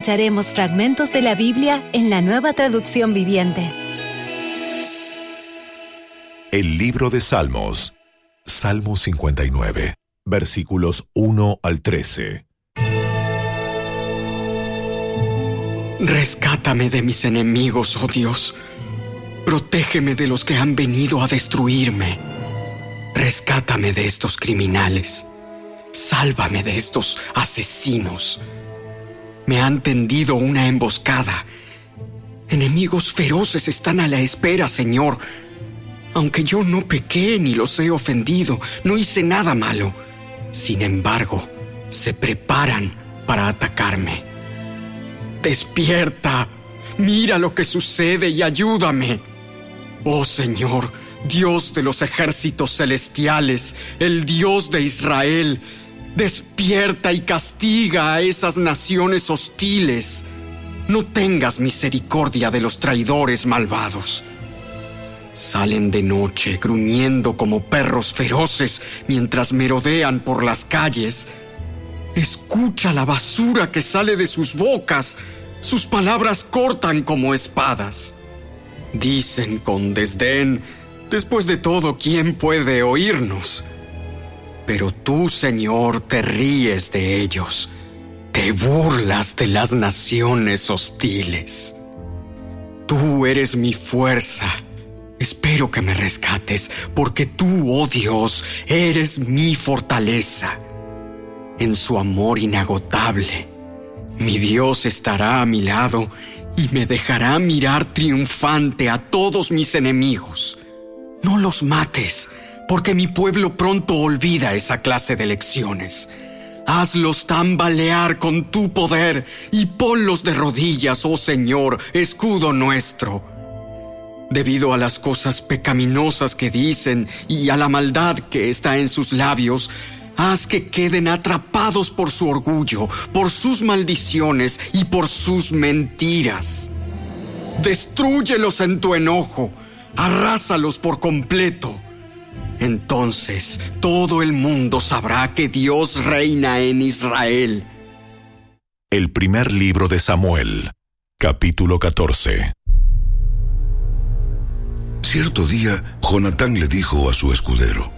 escucharemos fragmentos de la Biblia en la Nueva Traducción Viviente. El libro de Salmos, Salmo 59, versículos 1 al 13. Rescátame de mis enemigos, oh Dios. Protégeme de los que han venido a destruirme. Rescátame de estos criminales. Sálvame de estos asesinos. Me han tendido una emboscada. Enemigos feroces están a la espera, Señor. Aunque yo no pequé ni los he ofendido, no hice nada malo. Sin embargo, se preparan para atacarme. Despierta, mira lo que sucede y ayúdame. Oh Señor, Dios de los ejércitos celestiales, el Dios de Israel, despierta y castiga a esas naciones hostiles. No tengas misericordia de los traidores malvados. Salen de noche gruñendo como perros feroces mientras merodean por las calles. Escucha la basura que sale de sus bocas. Sus palabras cortan como espadas. Dicen con desdén: después de todo, ¿quién puede oírnos? Pero tú, Señor, te ríes de ellos. Te burlas de las naciones hostiles. Tú eres mi fuerza. Espero que me rescates, porque tú, oh Dios, eres mi fortaleza. En su amor inagotable, mi Dios estará a mi lado y me dejará mirar triunfante a todos mis enemigos. No los mates, porque mi pueblo pronto olvida esa clase de lecciones. Hazlos tambalear con tu poder y ponlos de rodillas, oh Señor, escudo nuestro. Debido a las cosas pecaminosas que dicen y a la maldad que está en sus labios, haz que queden atrapados por su orgullo, por sus maldiciones y por sus mentiras. Destrúyelos en tu enojo, arrásalos por completo. Entonces todo el mundo sabrá que Dios reina en Israel. El primer libro de Samuel, capítulo 14. Cierto día, Jonatán le dijo a su escudero: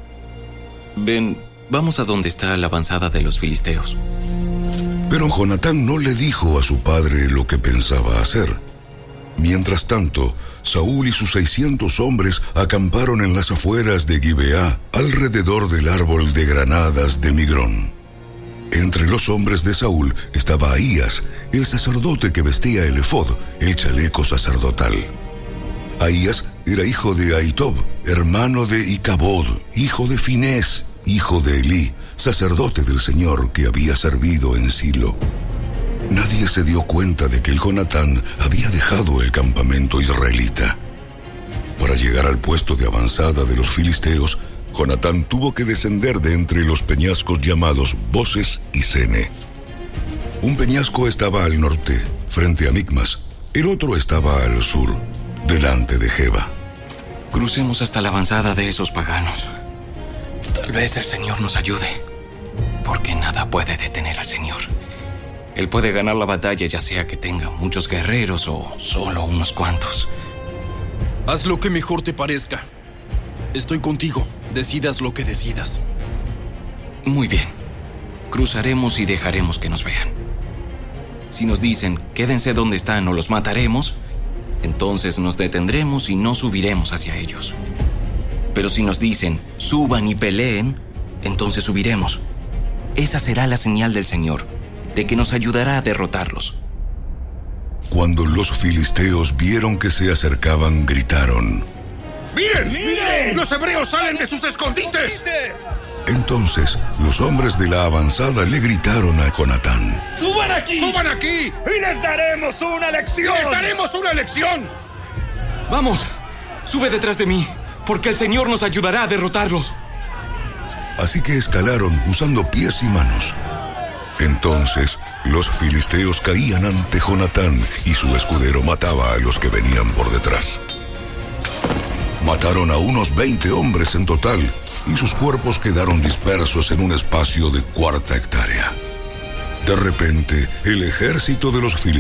Ven, vamos a donde está la avanzada de los filisteos. Pero Jonatán no le dijo a su padre lo que pensaba hacer. Mientras tanto, Saúl y sus 600 hombres acamparon en las afueras de Gibeá, alrededor del árbol de granadas de Migrón. Entre los hombres de Saúl estaba Ahías, el sacerdote que vestía el efod, el chaleco sacerdotal. Ahías era hijo de Ahitob, hermano de Icabod, hijo de Finés, hijo de Elí, sacerdote del Señor que había servido en Silo. Nadie se dio cuenta de que el Jonatán había dejado el campamento israelita. Para llegar al puesto de avanzada de los filisteos, Jonatán tuvo que descender de entre los peñascos llamados Boses y Sene. Un peñasco estaba al norte, frente a Micmas, el otro estaba al sur, delante de Geba. Crucemos hasta la avanzada de esos paganos. Tal vez el Señor nos ayude, porque nada puede detener al Señor. Él puede ganar la batalla, ya sea que tenga muchos guerreros o solo unos cuantos. Haz lo que mejor te parezca. Estoy contigo, decidas lo que decidas. Muy bien. Cruzaremos y dejaremos que nos vean. Si nos dicen, quédense donde están o los mataremos, entonces nos detendremos y no subiremos hacia ellos. Pero si nos dicen, suban y peleen, entonces subiremos. Esa será la señal del Señor, de que nos ayudará a derrotarlos. Cuando los filisteos vieron que se acercaban, gritaron: ¡Miren! ¡Miren! ¡Los hebreos salen de sus escondites! Entonces los hombres de la avanzada le gritaron a Jonatán: ¡Suban aquí! ¡Suban aquí! ¡Y les daremos una lección! ¡Les daremos una lección! ¡Vamos! ¡Sube detrás de mí! Porque el Señor nos ayudará a derrotarlos. Así que escalaron usando pies y manos. Entonces los filisteos caían ante Jonatán y su escudero mataba a los que venían por detrás. Mataron a unos 20 hombres en total y sus cuerpos quedaron dispersos en un espacio de 1/4 hectárea. De repente, el ejército de los filisteos